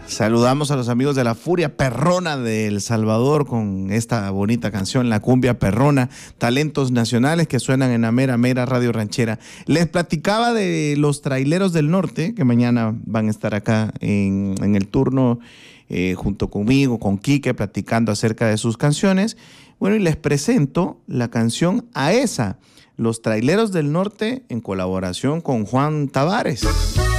Saludamos a los amigos de la Furia Perrona de El Salvador con esta bonita canción, La Cumbia Perrona, talentos nacionales que suenan en la mera radio ranchera. Les platicaba de los Traileros del Norte, que mañana van a estar acá en el turno junto conmigo, con Quique, platicando acerca de sus canciones. Bueno, y les presento la canción A Esa, Los Traileros del Norte en colaboración con Juan Tavares.